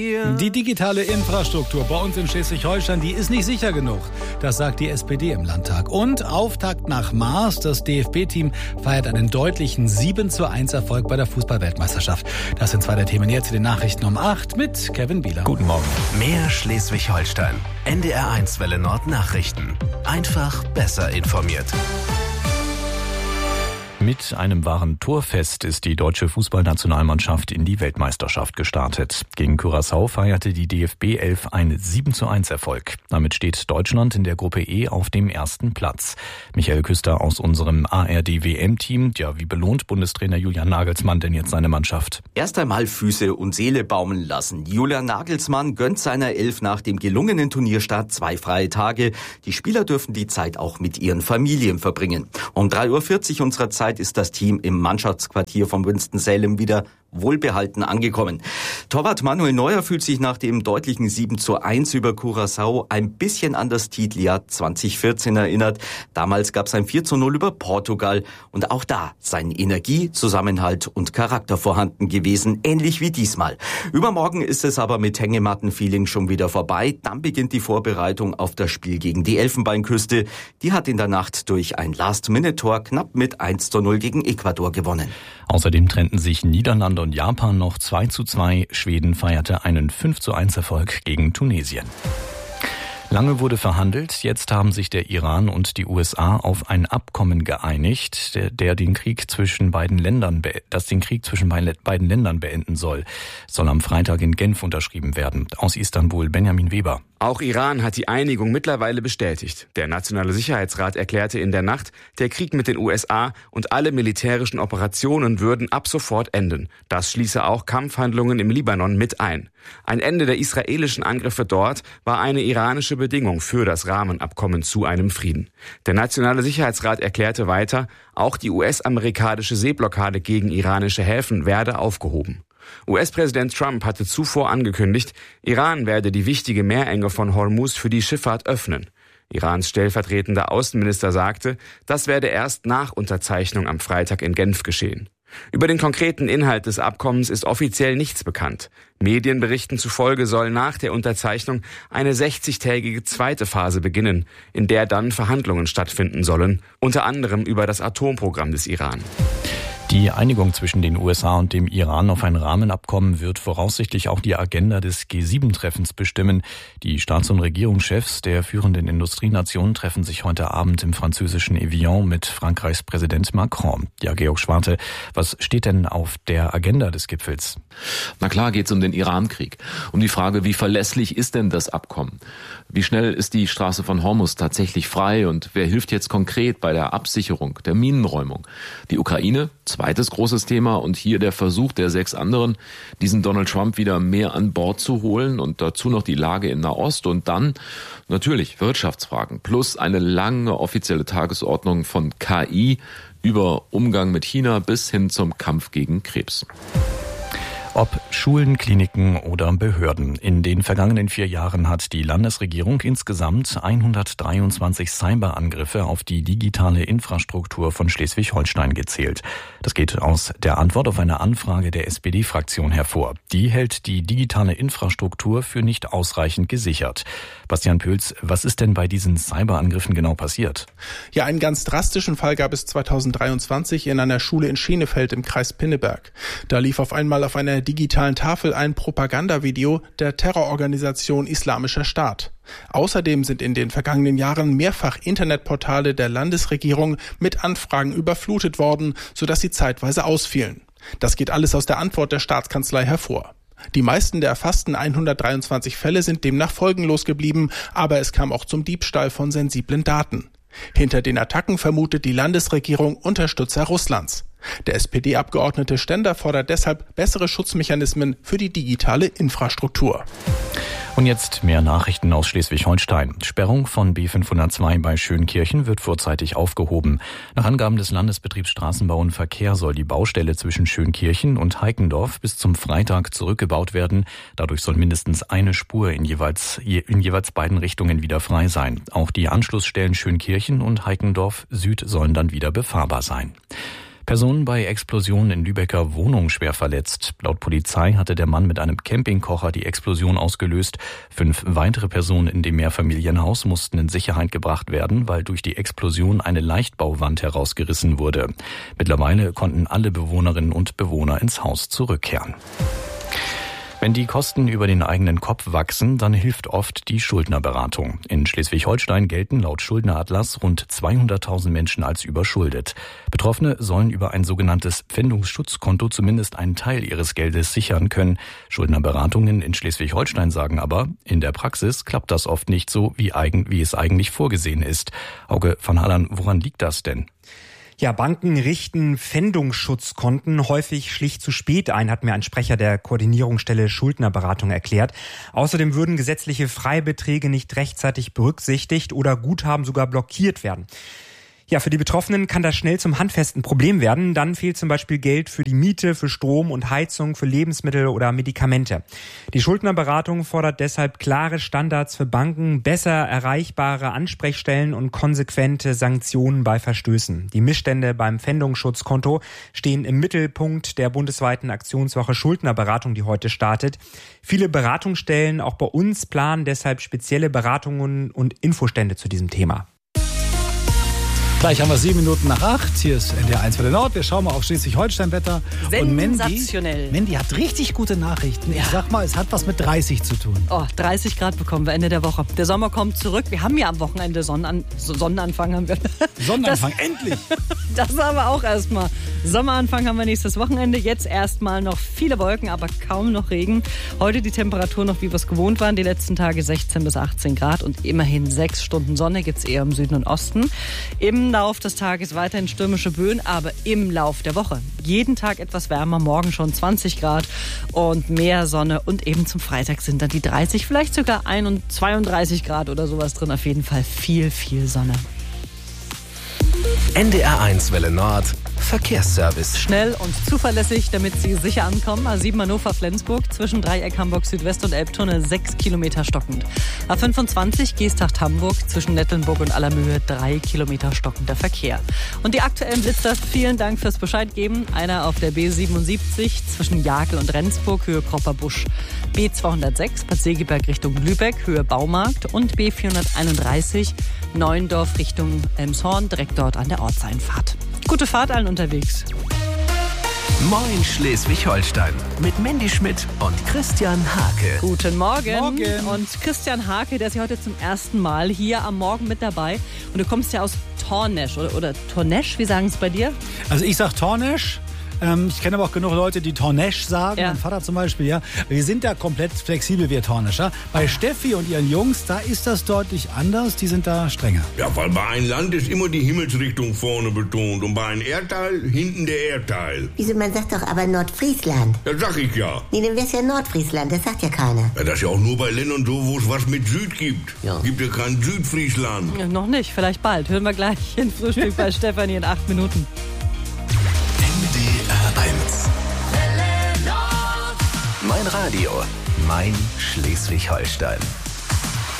Die digitale Infrastruktur bei uns in Schleswig-Holstein, die ist nicht sicher genug. Das sagt die SPD im Landtag. Und Auftakt nach Mars. Das DFB-Team feiert einen deutlichen 7:1 Erfolg bei der Fußball-Weltmeisterschaft. Das sind zwei der Themen jetzt in den Nachrichten um 8 mit Kevin Bieler. Guten Morgen. Mehr Schleswig-Holstein. NDR1 Welle Nord Nachrichten. Einfach besser informiert. Mit einem wahren Torfest ist die deutsche Fußballnationalmannschaft in die Weltmeisterschaft gestartet. Gegen Curaçao feierte die DFB 11 einen 7:1 Erfolg. Damit steht Deutschland in der Gruppe E auf dem ersten Platz. Michael Küster aus unserem ARD-WM-Team. Ja, wie belohnt Bundestrainer Julian Nagelsmann denn jetzt seine Mannschaft? Erst einmal Füße und Seele baumeln lassen. Julian Nagelsmann gönnt seiner 11 nach dem gelungenen Turnierstart 2 freie Tage. Die Spieler dürfen die Zeit auch mit ihren Familien verbringen. Um 3:40 Uhr unserer Zeit ist das Team im Mannschaftsquartier von Winston-Salem wieder wohlbehalten angekommen. Torwart Manuel Neuer fühlt sich nach dem deutlichen 7:1 über Curaçao ein bisschen an das Titeljahr 2014 erinnert. Damals gab es ein 4:0 über Portugal und auch da seien Energie, Zusammenhalt und Charakter vorhanden gewesen, ähnlich wie diesmal. Übermorgen ist es aber mit Hängematten-Feeling schon wieder vorbei. Dann beginnt die Vorbereitung auf das Spiel gegen die Elfenbeinküste. Die hat in der Nacht durch ein Last-Minute-Tor knapp mit 1:0 gegen Ecuador gewonnen. Außerdem trennten sich Niederlande und Japan noch 2:2. Schweden feierte einen 5:1 Erfolg gegen Tunesien. Lange wurde verhandelt, jetzt haben sich der Iran und die USA auf ein Abkommen geeinigt, das den Krieg zwischen beiden Ländern beenden soll. Es soll am Freitag in Genf unterschrieben werden. Aus Istanbul Benjamin Weber. Auch Iran hat die Einigung mittlerweile bestätigt. Der Nationale Sicherheitsrat erklärte in der Nacht, der Krieg mit den USA und alle militärischen Operationen würden ab sofort enden. Das schließe auch Kampfhandlungen im Libanon mit ein. Ein Ende der israelischen Angriffe dort war eine iranische Bedingung für das Rahmenabkommen zu einem Frieden. Der Nationale Sicherheitsrat erklärte weiter, auch die US-amerikanische Seeblockade gegen iranische Häfen werde aufgehoben. US-Präsident Trump hatte zuvor angekündigt, Iran werde die wichtige Meerenge von Hormuz für die Schifffahrt öffnen. Irans stellvertretender Außenminister sagte, das werde erst nach Unterzeichnung am Freitag in Genf geschehen. Über den konkreten Inhalt des Abkommens ist offiziell nichts bekannt. Medienberichten zufolge soll nach der Unterzeichnung eine 60-tägige zweite Phase beginnen, in der dann Verhandlungen stattfinden sollen, unter anderem über das Atomprogramm des Iran. Die Einigung zwischen den USA und dem Iran auf ein Rahmenabkommen wird voraussichtlich auch die Agenda des G7-Treffens bestimmen. Die Staats- und Regierungschefs der führenden Industrienationen treffen sich heute Abend im französischen Evian mit Frankreichs Präsident Macron. Ja, Georg Schwarte, was steht denn auf der Agenda des Gipfels? Na klar geht es um den Iran-Krieg, um die Frage, wie verlässlich ist denn das Abkommen? Wie schnell ist die Straße von Hormuz tatsächlich frei und wer hilft jetzt konkret bei der Absicherung, der Minenräumung? Die Ukraine, zweites großes Thema und hier der Versuch der 6 anderen, diesen Donald Trump wieder mehr an Bord zu holen und dazu noch die Lage in Nahost und dann natürlich Wirtschaftsfragen plus eine lange offizielle Tagesordnung von KI über Umgang mit China bis hin zum Kampf gegen Krebs. Ob Schulen, Kliniken oder Behörden. In den vergangenen 4 Jahren hat die Landesregierung insgesamt 123 Cyberangriffe auf die digitale Infrastruktur von Schleswig-Holstein gezählt. Das geht aus der Antwort auf eine Anfrage der SPD-Fraktion hervor. Die hält die digitale Infrastruktur für nicht ausreichend gesichert. Bastian Pöls, was ist denn bei diesen Cyberangriffen genau passiert? Ja, einen ganz drastischen Fall gab es 2023 in einer Schule in Schenefeld im Kreis Pinneberg. Da lief auf einmal auf einer digitalen Tafel ein Propagandavideo der Terrororganisation Islamischer Staat. Außerdem sind in den vergangenen Jahren mehrfach Internetportale der Landesregierung mit Anfragen überflutet worden, sodass sie zeitweise ausfielen. Das geht alles aus der Antwort der Staatskanzlei hervor. Die meisten der erfassten 123 Fälle sind demnach folgenlos geblieben, aber es kam auch zum Diebstahl von sensiblen Daten. Hinter den Attacken vermutet die Landesregierung Unterstützer Russlands. Der SPD-Abgeordnete Stender fordert deshalb bessere Schutzmechanismen für die digitale Infrastruktur. Und jetzt mehr Nachrichten aus Schleswig-Holstein. Sperrung von B502 bei Schönkirchen wird vorzeitig aufgehoben. Nach Angaben des Landesbetriebs Straßenbau und Verkehr soll die Baustelle zwischen Schönkirchen und Heikendorf bis zum Freitag zurückgebaut werden. Dadurch soll mindestens eine Spur in jeweils beiden Richtungen wieder frei sein. Auch die Anschlussstellen Schönkirchen und Heikendorf Süd sollen dann wieder befahrbar sein. Personen bei Explosion in Lübecker Wohnung schwer verletzt. Laut Polizei hatte der Mann mit einem Campingkocher die Explosion ausgelöst. 5 weitere Personen in dem Mehrfamilienhaus mussten in Sicherheit gebracht werden, weil durch die Explosion eine Leichtbauwand herausgerissen wurde. Mittlerweile konnten alle Bewohnerinnen und Bewohner ins Haus zurückkehren. Wenn die Kosten über den eigenen Kopf wachsen, dann hilft oft die Schuldnerberatung. In Schleswig-Holstein gelten laut Schuldneratlas rund 200.000 Menschen als überschuldet. Betroffene sollen über ein sogenanntes Pfändungsschutzkonto zumindest einen Teil ihres Geldes sichern können. Schuldnerberatungen in Schleswig-Holstein sagen aber, in der Praxis klappt das oft nicht so, wie es eigentlich vorgesehen ist. Auge van Hallern, woran liegt das denn? Ja, Banken richten Pfändungsschutzkonten häufig schlicht zu spät ein, hat mir ein Sprecher der Koordinierungsstelle Schuldnerberatung erklärt. Außerdem würden gesetzliche Freibeträge nicht rechtzeitig berücksichtigt oder Guthaben sogar blockiert werden. Ja, für die Betroffenen kann das schnell zum handfesten Problem werden. Dann fehlt zum Beispiel Geld für die Miete, für Strom und Heizung, für Lebensmittel oder Medikamente. Die Schuldnerberatung fordert deshalb klare Standards für Banken, besser erreichbare Ansprechstellen und konsequente Sanktionen bei Verstößen. Die Missstände beim Pfändungsschutzkonto stehen im Mittelpunkt der bundesweiten Aktionswoche Schuldnerberatung, die heute startet. Viele Beratungsstellen, auch bei uns, planen deshalb spezielle Beratungen und Infostände zu diesem Thema. Gleich haben wir 7 Minuten nach 8. Hier ist NDR 1 Welle Nord. Wir schauen mal auf Schleswig-Holstein-Wetter. Sensationell. Und Mandy hat richtig gute Nachrichten. Ich sag mal, es hat was mit 30 zu tun. 30 Grad bekommen wir Ende der Woche. Der Sommer kommt zurück. Wir haben ja am Wochenende Sonnenanfang. Haben wir. Sonnenanfang, endlich. Das aber auch erstmal. Sommeranfang haben wir nächstes Wochenende. Jetzt erstmal noch viele Wolken, aber kaum noch Regen. Heute die Temperatur noch, wie wir es gewohnt waren. Die letzten Tage 16 bis 18 Grad und immerhin 6 Stunden Sonne gibt es eher im Süden und Osten. Im Lauf des Tages weiterhin stürmische Böen, aber im Lauf der Woche jeden Tag etwas wärmer, morgen schon 20 Grad und mehr Sonne und eben zum Freitag sind dann die 30, vielleicht sogar 32 Grad oder sowas drin. Auf jeden Fall viel, viel Sonne. NDR 1 Welle Nord Verkehrsservice. Schnell und zuverlässig, damit Sie sicher ankommen. A7 Hannover-Flensburg zwischen Dreieck Hamburg Südwest und Elbtunnel 6 Kilometer stockend. A25 Geesthacht-Hamburg zwischen Nettelnburg und Allermöhe 3 Kilometer stockender Verkehr. Und die aktuellen Blitzer, vielen Dank fürs Bescheid geben. Einer auf der B77 zwischen Jakel und Rendsburg, Höhe Kropperbusch. B206 Bad Segeberg Richtung Lübeck, Höhe Baumarkt. Und B431 Neuendorf Richtung Elmshorn, direkt dort an der Ortseinfahrt. Gute Fahrt allen unterwegs. Moin Schleswig-Holstein mit Mandy Schmidt und Christian Hake. Guten Morgen. Morgen. Und Christian Hake, der ist ja heute zum ersten Mal hier am Morgen mit dabei. Und du kommst ja aus Tornesch oder Tornesch, wie sagen es bei dir? Also ich sag Tornesch. Ich kenne aber auch genug Leute, die Tornesch sagen. Ja. Mein Vater zum Beispiel, ja. Wir sind da komplett flexibel, wir Tornescher. Bei Steffi und ihren Jungs, da ist das deutlich anders. Die sind da strenger. Ja, weil bei einem Land ist immer die Himmelsrichtung vorne betont und bei einem Erdteil hinten der Erdteil. Wieso, man sagt doch aber Nordfriesland. Das sag ich ja. Nee, dann wär's ja Nordfriesland, das sagt ja keiner. Ja, das ist ja auch nur bei Ländern so, wo es was mit Süd gibt. Ja. Gibt ja kein Südfriesland. Ja, noch nicht, vielleicht bald. Hören wir gleich in Frühstück bei Stefanie in 8 Minuten. NDR 1. Mein Radio, mein Schleswig-Holstein.